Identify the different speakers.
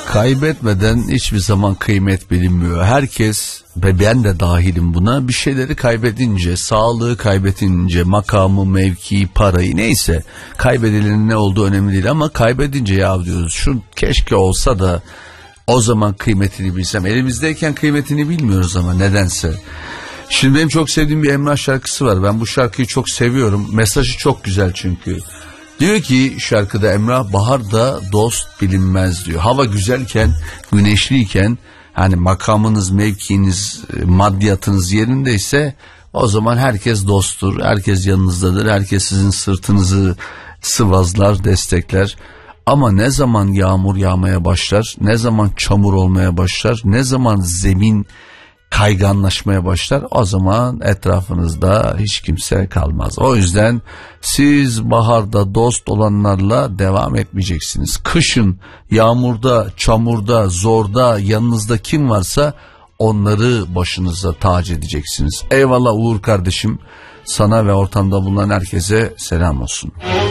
Speaker 1: Kaybetmeden hiçbir zaman kıymet bilinmiyor. Herkes ve ben de dahilim buna, bir şeyleri kaybedince, sağlığı kaybedince, makamı, mevkiyi, parayı, neyse kaybedilenin ne olduğu önemli değil ama kaybedince ya diyoruz şu keşke olsa da o zaman kıymetini bilsem. Elimizdeyken kıymetini bilmiyoruz ama nedense. Şimdi benim çok sevdiğim bir Emrah şarkısı var. Ben bu şarkıyı çok seviyorum. Mesajı çok güzel çünkü. Diyor ki şarkıda Emrah, baharda dost bilinmez diyor. Hava güzelken, güneşliyken, hani makamınız, mevkiniz, maddiyatınız yerindeyse o zaman herkes dosttur. Herkes yanınızdadır. Herkes sizin sırtınızı sıvazlar, destekler. Ama ne zaman yağmur yağmaya başlar, ne zaman çamur olmaya başlar, ne zaman zemin kayganlaşmaya başlar, o zaman etrafınızda hiç kimse kalmaz. O yüzden siz baharda dost olanlarla devam etmeyeceksiniz. Kışın yağmurda, çamurda, zorda yanınızda kim varsa onları başınıza tac edeceksiniz. Eyvallah Uğur kardeşim, sana ve ortamda bulunan herkese selam olsun.